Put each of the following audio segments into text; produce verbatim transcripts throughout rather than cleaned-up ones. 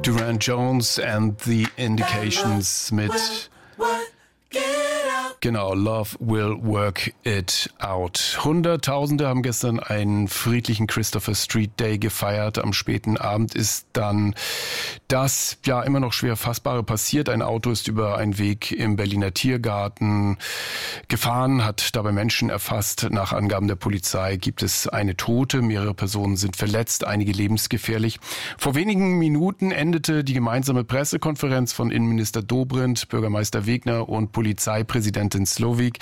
Duran Jones and the Indications mit Genau, Love Will Work It Out. Hunderttausende haben gestern einen friedlichen Christopher Street Day gefeiert. Am späten Abend ist dann das ja immer noch schwer Fassbare passiert. Ein Auto ist über einen Weg im Berliner Tiergarten gefahren, hat dabei Menschen erfasst. Nach Angaben der Polizei gibt es eine Tote, mehrere Personen sind verletzt, einige lebensgefährlich. Vor wenigen Minuten endete die gemeinsame Pressekonferenz von Innenminister Dobrindt, Bürgermeister Wegner und Polizeipräsidentin Slowik.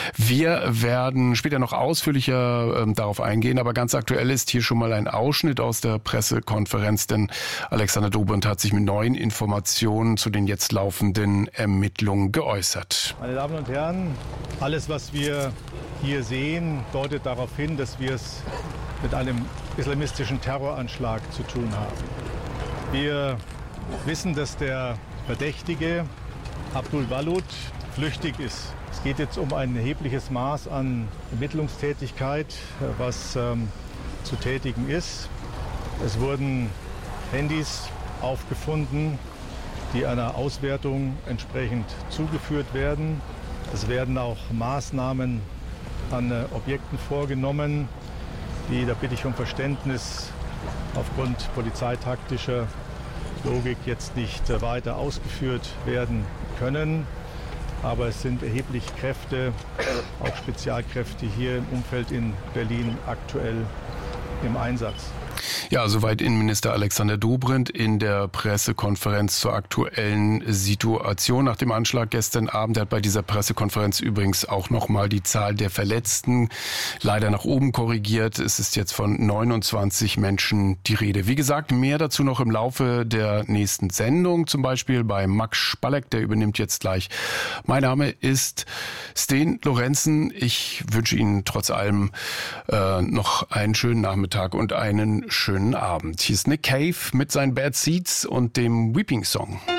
Wir werden später noch ausführlicher äh, darauf eingehen, aber ganz aktuell ist hier schon mal ein Ausschnitt aus der Pressekonferenz, denn Alexander Dobrindt hat sich mit neuen Informationen zu den jetzt laufenden Ermittlungen geäußert. Meine Damen und Herren, alles, was wir hier sehen, deutet darauf hin, dass wir es mit einem islamistischen Terroranschlag zu tun haben. Wir wissen, dass der Verdächtige Abdul Walud flüchtig ist. Es geht jetzt um ein erhebliches Maß an Ermittlungstätigkeit, was ähm, zu tätigen ist. Es wurden Handys aufgefunden, die einer Auswertung entsprechend zugeführt werden. Es werden auch Maßnahmen an äh, Objekten vorgenommen, die, da bitte ich um Verständnis, aufgrund polizeitaktischer Logik jetzt nicht äh, weiter ausgeführt werden können. Aber es sind erheblich Kräfte, auch Spezialkräfte hier im Umfeld in Berlin aktuell im Einsatz. Ja, soweit Innenminister Alexander Dobrindt in der Pressekonferenz zur aktuellen Situation nach dem Anschlag gestern Abend. Er hat bei dieser Pressekonferenz übrigens auch nochmal die Zahl der Verletzten leider nach oben korrigiert. Es ist jetzt von neunundzwanzig Menschen die Rede. Wie gesagt, mehr dazu noch im Laufe der nächsten Sendung, zum Beispiel bei Max Spalleck, der übernimmt jetzt gleich. Mein Name ist Sten Lorenzen. Ich wünsche Ihnen trotz allem äh, noch einen schönen Nachmittag und einen schönen Abend. Hier ist Nick Cave mit seinen Bad Seeds und dem Weeping Song.